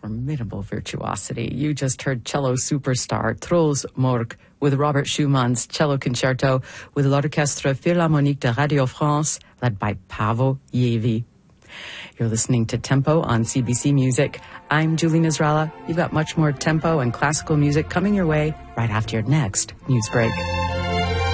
formidable virtuosity. You just heard cello superstar Truls Mork with Robert Schumann's cello concerto with l'Orchestre Philharmonique de Radio France, led by Paavo Järvi. You're listening to Tempo on CBC Music. I'm Julie Nasrallah. You've got much more tempo and classical music coming your way right after your next news break.